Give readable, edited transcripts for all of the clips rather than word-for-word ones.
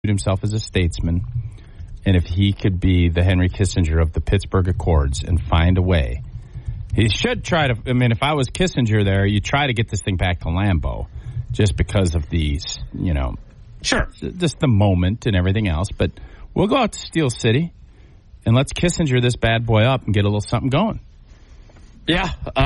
himself as a statesman, and if he could be the Henry Kissinger of the Pittsburgh Accords and find a way, he should try to. I mean, if I was Kissinger there, you try to get this thing back to Lambeau, just because of these, sure, just the moment and everything else. But we'll go out to Steel City and let's Kissinger this bad boy up and get a little something going. Yeah,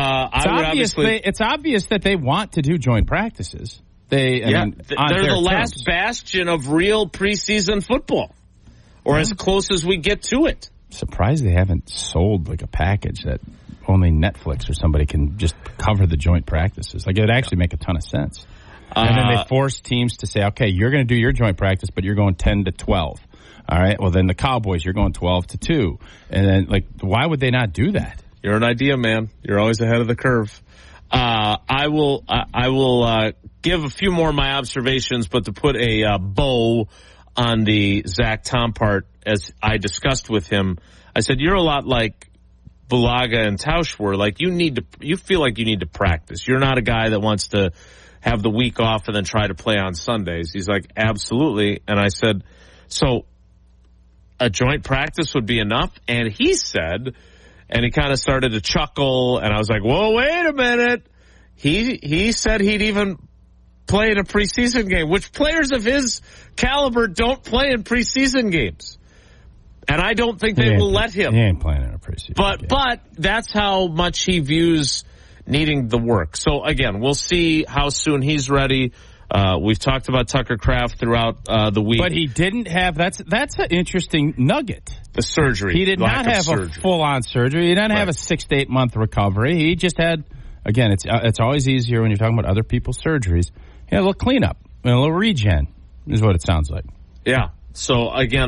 it's obvious that they want to do joint practices. They're the last bastion of real preseason football, or as close as we get to it. Surprised they haven't sold like a package that only Netflix or somebody can just cover the joint practices. Like, it would actually make a ton of sense. And then they force teams to say, okay, you're going to do your joint practice, but you're going 10 to 12. All right, well, then the Cowboys, you're going 12 to 2. And then, why would they not do that? You're an idea man. You're always ahead of the curve. I will give a few more of my observations, but to put a bow on the Zach Tom part, as I discussed with him, I said, you're a lot like Bulaga and Tausch were. Like, you feel like you need to practice. You're not a guy that wants to have the week off and then try to play on Sundays. He's like, absolutely. And I said, so a joint practice would be enough? And he said, and he kind of started to chuckle, and I was like, whoa, wait a minute. He said he'd even play in a preseason game, which players of his caliber don't play in preseason games. And I don't think they will let him. He ain't playing in a preseason game. But that's how much he views needing the work. So, again, we'll see how soon he's ready. We've talked about Tucker Kraft throughout the week. But he didn't have, that's an interesting nugget. The surgery. He did not have a full-on surgery. He didn't have a 6 to 8 month recovery. He just had, again, it's always easier when you're talking about other people's surgeries. He had a little cleanup, a little regen is what it sounds like. Yeah. So, again,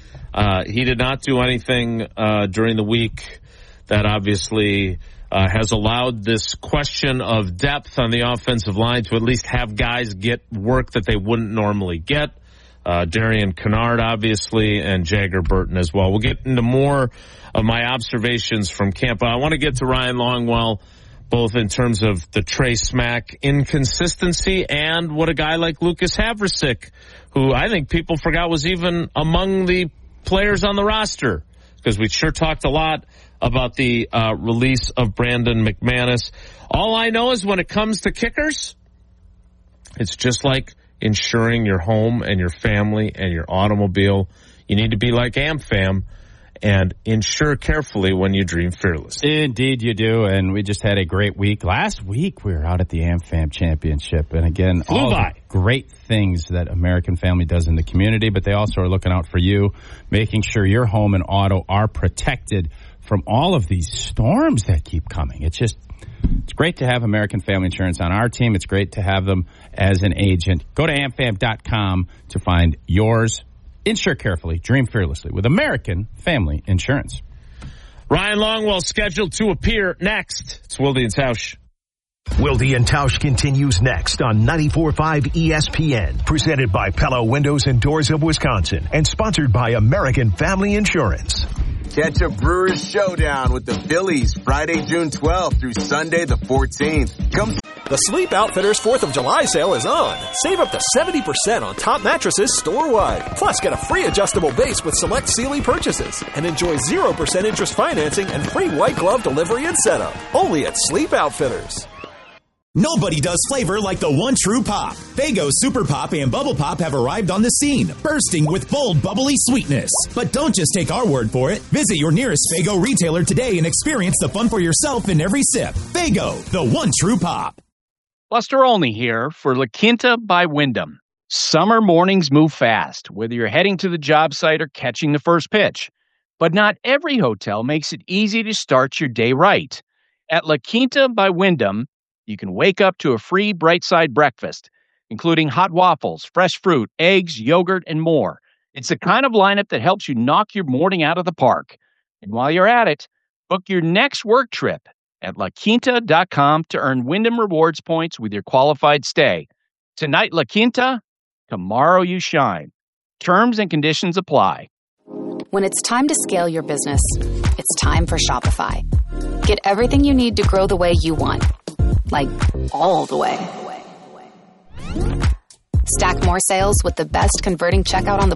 he did not do anything during the week that obviously has allowed this question of depth on the offensive line to at least have guys get work that they wouldn't normally get. Darian Kennard, obviously, and Jagger Burton as well. We'll get into more of my observations from camp. I want to get to Ryan Longwell, both in terms of the Trey Smack inconsistency and what a guy like Lucas Havrisik, who I think people forgot was even among the players on the roster, because we sure talked a lot about the release of Brandon McManus. All I know is when it comes to kickers, it's just like insuring your home and your family and your automobile. You need to be like AmFam and insure carefully when you dream fearless. Indeed you do, and we just had a great week. Last week we were out at the AmFam Championship, and again, all the great things that American Family does in the community, but they also are looking out for you, making sure your home and auto are protected from all of these storms that keep coming. It's great to have American Family Insurance on our team. It's great to have them as an agent. Go to amfam.com to find yours. Insure carefully, dream fearlessly with American Family Insurance. Ryan Longwell scheduled to appear next. It's Wilde and Tausch. Wilde and Tausch continues next on 94.5 ESPN, presented by Pella Windows and Doors of Wisconsin, and sponsored by American Family Insurance. Catch a Brewers showdown with the Phillies Friday, June 12th through Sunday, the 14th. The Sleep Outfitters 4th of July sale is on. Save up to 70% on top mattresses store-wide. Plus, get a free adjustable base with select Sealy purchases. And enjoy 0% interest financing and free white glove delivery and setup. Only at Sleep Outfitters. Nobody does flavor like the one true pop. Faygo Super Pop and Bubble Pop have arrived on the scene, bursting with bold, bubbly sweetness. But don't just take our word for it. Visit your nearest Faygo retailer today and experience the fun for yourself in every sip. Faygo, the one true pop. Buster Olney here for La Quinta by Wyndham. Summer mornings move fast, whether you're heading to the job site or catching the first pitch. But not every hotel makes it easy to start your day right. At La Quinta by Wyndham, you can wake up to a free Bright Side breakfast, including hot waffles, fresh fruit, eggs, yogurt, and more. It's the kind of lineup that helps you knock your morning out of the park. And while you're at it, book your next work trip at LaQuinta.com to earn Wyndham Rewards points with your qualified stay. Tonight, La Quinta, tomorrow you shine. Terms and conditions apply. When it's time to scale your business, it's time for Shopify. Get everything you need to grow the way you want. Like, all the way. Stack more sales with the best converting checkout on the